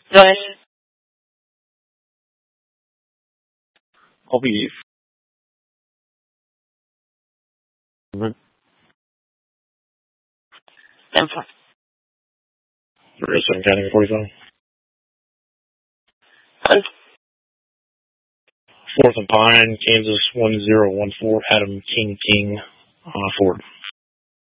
Go ahead. I'll be 10-4. Harrison County 45. Hunt. 4th and Pine, Kansas 1014, Adam King, Ford.